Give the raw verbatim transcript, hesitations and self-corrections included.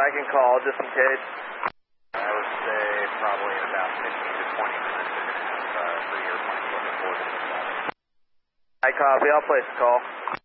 I can call just in case. I would say probably in about fifteen to twenty minutes they're going to have uh, three airplanes looking for this. I copy. I'll place the call.